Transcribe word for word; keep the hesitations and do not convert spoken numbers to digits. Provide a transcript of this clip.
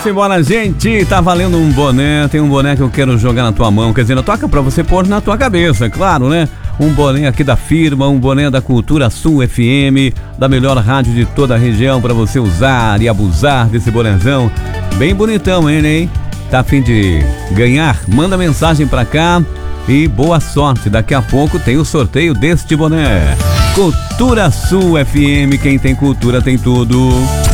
embora, gente. Tá valendo um boné. Tem um boné que eu quero jogar na tua mão. Quer dizer, na tua, pra você pôr na tua cabeça, claro, né? Um boné aqui da firma, um boné da Cultura Sul F M, da melhor rádio de toda a região, pra você usar e abusar desse bonézão. Bem bonitão, hein, hein? Tá a fim de ganhar? Manda mensagem pra cá e boa sorte. Daqui a pouco tem o sorteio deste boné. Cultura Sul F M, quem tem cultura tem tudo.